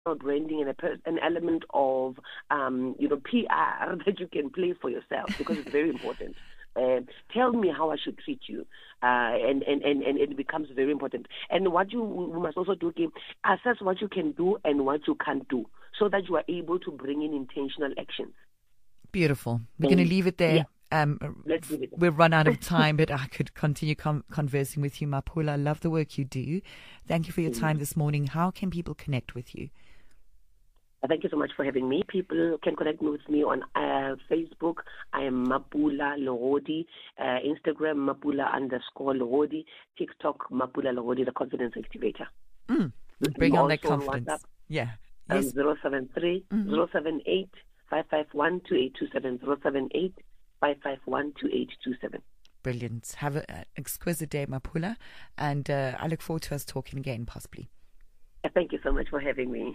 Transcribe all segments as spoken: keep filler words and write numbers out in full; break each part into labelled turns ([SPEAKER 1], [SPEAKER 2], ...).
[SPEAKER 1] branding and a per- an element of, um, you know, P R that you can play for yourself, because it's very important. Uh, tell me how I should treat you, uh, and, and, and, and it becomes very important. And what you we must also do, okay, assess what you can do and what you can't do, so that you are able to bring in intentional actions.
[SPEAKER 2] Beautiful. We're going to leave it there.
[SPEAKER 1] Yeah.
[SPEAKER 2] Um,
[SPEAKER 1] Let's leave it there.
[SPEAKER 2] We've run out of time, but I could continue com- conversing with you, Maphula. I love the work you do. Thank you for your time this morning. How can people connect with you?
[SPEAKER 1] Thank you so much for having me. People can connect with me on uh, Facebook. I am Mapula Lerodi. Uh, Instagram, Mapula underscore Lerodi. TikTok, Mapula Lerodi, the confidence activator.
[SPEAKER 2] Mm, bring
[SPEAKER 1] I'm
[SPEAKER 2] on that
[SPEAKER 1] also on
[SPEAKER 2] confidence.
[SPEAKER 1] WhatsApp,
[SPEAKER 2] Yeah.
[SPEAKER 1] um,
[SPEAKER 2] Yes.
[SPEAKER 1] zero seven three, zero seven eight, five five one, two eight two seven. zero seven eight, five five one, two eight two seven.
[SPEAKER 2] Brilliant. Have an exquisite day, Mapula. And uh, I look forward to us talking again, possibly.
[SPEAKER 1] Thank you so much for having me.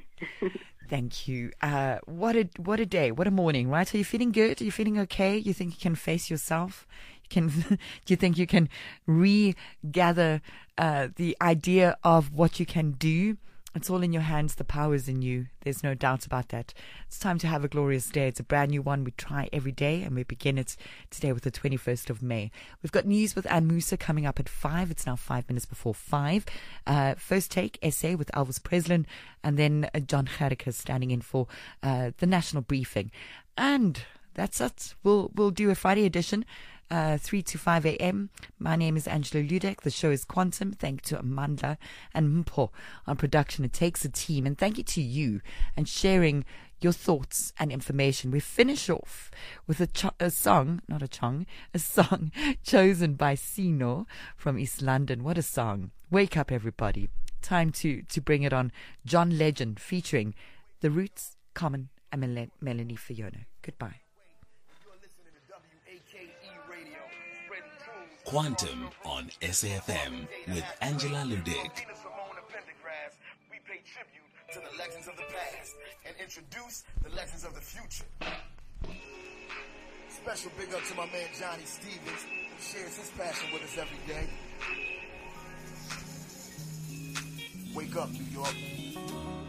[SPEAKER 2] Thank you. Uh, what a what a day, what a morning, right? Are you feeling good? Are you feeling okay? You think you can face yourself? You can? Do you think you can regather uh, the idea of what you can do? It's all in your hands. The power is in you. There's no doubt about that. It's time to have a glorious day. It's a brand new one. We try every day, and we begin it today with the twenty-first of May. We've got news with Anne Musa coming up at five. It's now five minutes before five. Uh, first take, essay with Elvis Preslin, and then uh, John Gericke standing in for uh, the national briefing. And that's it. We'll, we'll do a Friday edition. Uh, three to five a.m. My name is Angela Ludek. The show is Quantum. Thank you to Amanda and Mpho on production. It takes a team. And thank you to you and sharing your thoughts and information. We finish off with a, ch- a song, not a chong, a song chosen by Sino from East London. What a song. Wake up, everybody. Time to, to bring it on. John Legend featuring The Roots, Common, and Mel- Melanie Fiona. Goodbye.
[SPEAKER 3] Quantum on S A F M with Angela Ludek.
[SPEAKER 4] We pay tribute to the legends of the past and introduce the legends of the future. Special big up to my man Johnny Stevens, who shares his passion with us every day. Wake up, New York.